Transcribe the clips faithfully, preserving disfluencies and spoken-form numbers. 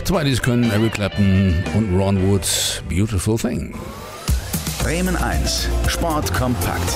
Zwei, die es können, Eric Clapton und Ron Wood, Beautiful Thing. Bremen eins, Sport kompakt.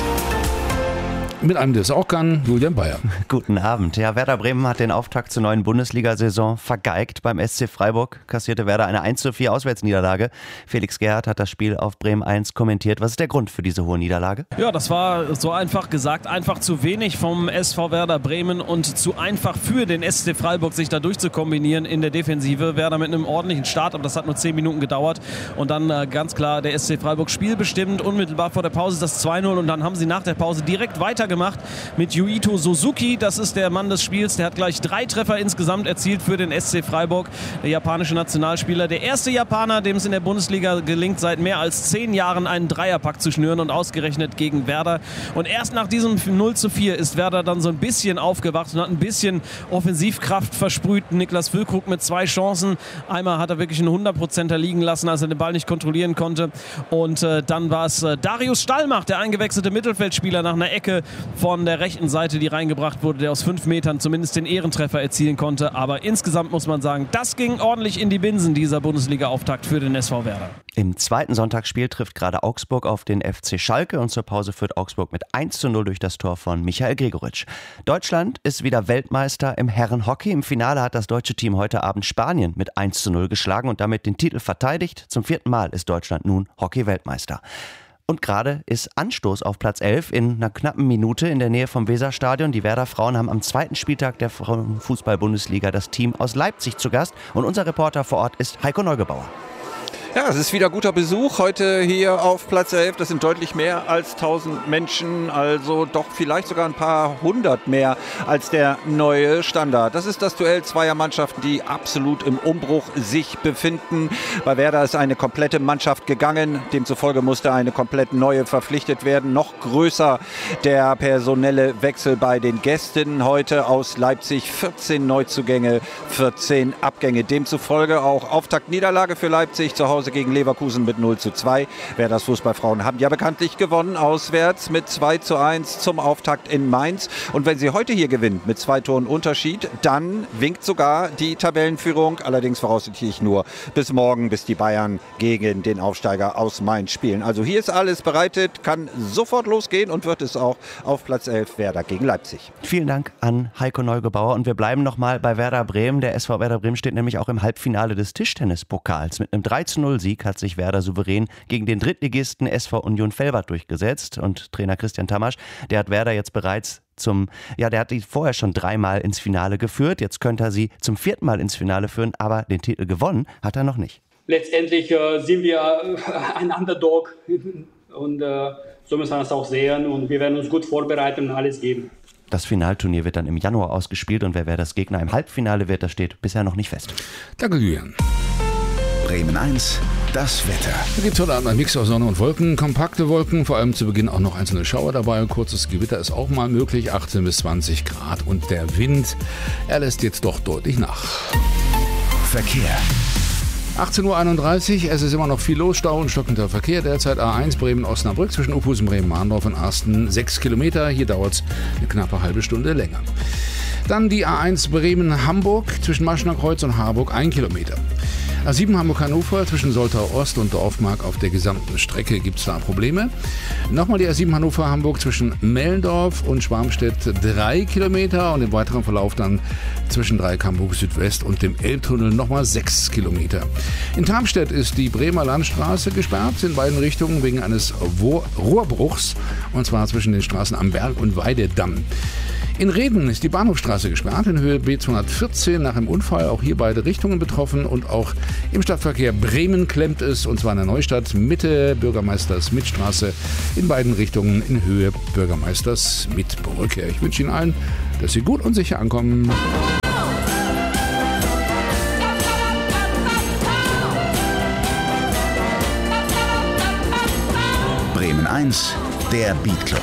Mit einem, der es auch kann, Julian Bayer. Guten Abend. Ja, Werder Bremen hat den Auftakt zur neuen Bundesliga-Saison vergeigt. Beim S C Freiburg kassierte Werder eine eins zu vier Auswärtsniederlage. Felix Gerhardt hat das Spiel auf Bremen eins kommentiert. Was ist der Grund für diese hohe Niederlage? Ja, das war so einfach gesagt. Einfach zu wenig vom S V Werder Bremen und zu einfach für den S C Freiburg, sich da durchzukombinieren in der Defensive. Werder mit einem ordentlichen Start, aber das hat nur zehn Minuten gedauert. Und dann äh, ganz klar der S C Freiburg spielbestimmt. Unmittelbar vor der Pause das zwei null und dann haben sie nach der Pause direkt weiter gemacht mit Yuito Suzuki. Das ist der Mann des Spiels. Der hat gleich drei Treffer insgesamt erzielt für den S C Freiburg. Der japanische Nationalspieler. Der erste Japaner, dem es in der Bundesliga gelingt, seit mehr als zehn Jahren einen Dreierpack zu schnüren und ausgerechnet gegen Werder. Und erst nach diesem null zu vier ist Werder dann so ein bisschen aufgewacht und hat ein bisschen Offensivkraft versprüht. Niklas Füllkrug mit zwei Chancen. Einmal hat er wirklich einen hundertprozenter liegen lassen, als er den Ball nicht kontrollieren konnte. Und äh, dann war es äh, Darius Stallmach, der eingewechselte Mittelfeldspieler, nach einer Ecke von der rechten Seite, die reingebracht wurde, der aus fünf Metern zumindest den Ehrentreffer erzielen konnte. Aber insgesamt muss man sagen, das ging ordentlich in die Binsen, dieser Bundesliga-Auftakt für den S V Werder. Im zweiten Sonntagsspiel trifft gerade Augsburg auf den F C Schalke und zur Pause führt Augsburg mit eins zu null durch das Tor von Michael Gregoritsch. Deutschland ist wieder Weltmeister im Herrenhockey. Im Finale hat das deutsche Team heute Abend Spanien mit eins zu null geschlagen und damit den Titel verteidigt. Zum vierten Mal ist Deutschland nun Hockey-Weltmeister. Und gerade ist Anstoß auf Platz elf in einer knappen Minute in der Nähe vom Weserstadion. Die Werder Frauen haben am zweiten Spieltag der Frauenfußball-Bundesliga das Team aus Leipzig zu Gast. Und unser Reporter vor Ort ist Heiko Neugebauer. Ja, es ist wieder guter Besuch heute hier auf Platz elf. Das sind deutlich mehr als tausend Menschen, also doch vielleicht sogar ein paar hundert mehr als der neue Standard. Das ist das Duell zweier Mannschaften, die absolut im Umbruch sich befinden. Bei Werder ist eine komplette Mannschaft gegangen. Demzufolge musste eine komplett neue verpflichtet werden. Noch größer der personelle Wechsel bei den Gästen heute aus Leipzig. vierzehn Neuzugänge, vierzehn Abgänge. Demzufolge auch Auftaktniederlage für Leipzig zu Hause gegen Leverkusen mit null zu zwei. Werders Fußballfrauen haben ja bekanntlich gewonnen, auswärts mit zwei zu eins zum Auftakt in Mainz. Und wenn sie heute hier gewinnt mit zwei Toren Unterschied, dann winkt sogar die Tabellenführung, allerdings voraussichtlich nur bis morgen, bis die Bayern gegen den Aufsteiger aus Mainz spielen. Also hier ist alles bereitet, kann sofort losgehen und wird es auch auf Platz elf Werder gegen Leipzig. Vielen Dank an Heiko Neugebauer und wir bleiben nochmal bei Werder Bremen. Der S V Werder Bremen steht nämlich auch im Halbfinale des Tischtennispokals. Mit einem drei zu null Sieg hat sich Werder souverän gegen den Drittligisten S V Union Velbert durchgesetzt. Und Trainer Christian Tamasch, der hat Werder jetzt bereits zum, ja, der hat die vorher schon dreimal ins Finale geführt. Jetzt könnte er sie zum vierten Mal ins Finale führen, aber den Titel gewonnen hat er noch nicht. Letztendlich äh, sind wir äh, ein Underdog und äh, so müssen wir das auch sehen und wir werden uns gut vorbereiten und alles geben. Das Finalturnier wird dann im Januar ausgespielt und wer Werders Gegner im Halbfinale wird, das steht bisher noch nicht fest. Danke, Julian. Bremen eins, das Wetter. Da gibt es heute Abend ein Mix aus Sonne und Wolken, kompakte Wolken, vor allem zu Beginn auch noch einzelne Schauer dabei. Ein kurzes Gewitter ist auch mal möglich, achtzehn bis zwanzig Grad. Und der Wind, er lässt jetzt doch deutlich nach. Verkehr. achtzehn Uhr einunddreißig, es ist immer noch viel los, Stau und stockender Verkehr. Derzeit A eins Bremen-Osnabrück zwischen Uphusen, Bremen-Mahndorf und Arsten sechs Kilometer. Hier dauert es eine knappe halbe Stunde länger. Dann die A eins Bremen-Hamburg zwischen Maschner Kreuz und Harburg ein Kilometer. A sieben Hamburg-Hannover zwischen Soltau Ost und Dorfmark auf der gesamten Strecke gibt es da Probleme. Nochmal die A sieben Hannover-Hamburg zwischen Mellendorf und Schwarmstedt drei Kilometer und im weiteren Verlauf dann zwischen Dreieck-Hamburg Südwest und dem Elbtunnel nochmal sechs Kilometer. In Tarmstedt ist die Bremer Landstraße gesperrt in beiden Richtungen wegen eines Rohrbruchs und zwar zwischen den Straßen am Berg und Weidedamm. In Reden ist die Bahnhofstraße gesperrt, in Höhe B zweihundertvierzehn nach dem Unfall. Auch hier beide Richtungen betroffen und auch im Stadtverkehr Bremen klemmt es, und zwar in der Neustadt Mitte Bürgermeister-Schmidt-Straße in beiden Richtungen in Höhe Bürgermeister-Schmidt-Brücke. Ich wünsche Ihnen allen, dass Sie gut und sicher ankommen. Bremen eins, der Beat Club.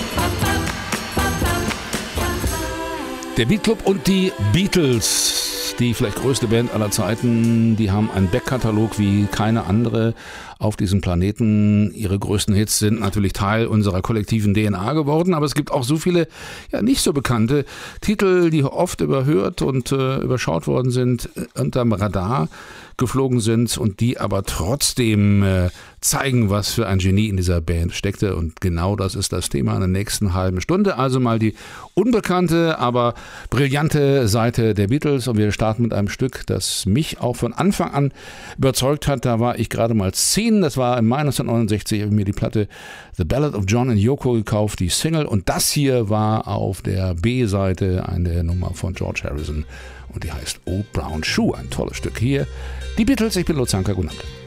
Der Beat Club und die Beatles. Beatles, die vielleicht größte Band aller Zeiten, die haben einen Backkatalog wie keine andere auf diesem Planeten. Ihre größten Hits sind natürlich Teil unserer kollektiven D N A geworden, aber es gibt auch so viele ja nicht so bekannte Titel, die oft überhört und äh, überschaut worden sind, unterm Radar geflogen sind und die aber trotzdem äh, zeigen, was für ein Genie in dieser Band steckte. Und genau das ist das Thema in der nächsten halben Stunde. Also mal die unbekannte, aber brillante Seite der Beatles. Und wir starten mit einem Stück, das mich auch von Anfang an überzeugt hat. Da war ich gerade mal zehn. Das war im Mai neunzehnhundertneunundsechzig. Habe ich mir die Platte The Ballad of John and Yoko gekauft, die Single. Und das hier war auf der B-Seite eine Nummer von George Harrison. Und die heißt Old Brown Shoe. Ein tolles Stück hier. Die Beatles, ich bin Lutz Hanker, guten Abend.